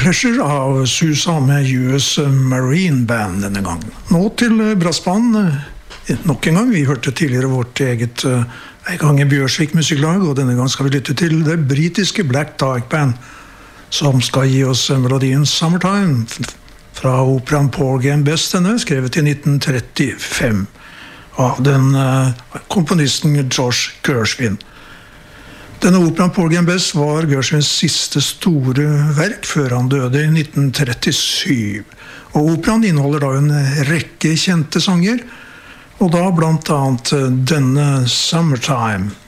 Pleasure av Susan med US Marine Band denne gangen. Nå til brassband. Nok en gang, vi hørte tidligere vårt eget en gang i Bjørsvik musikklag, og denne gang skal vi lytte til det britiske Black Dyke Band, som skal gi oss melodien Summertime fra operaen Porgy and Bess, denne, skrevet i 1935 av den komponisten Josh Gershwin. Denne operaen Porgy and Bess var Gershwins siste store verk før han døde i 1937. Og operaen inneholder da en rekke kjente sanger, og da blant annet denne Summertime.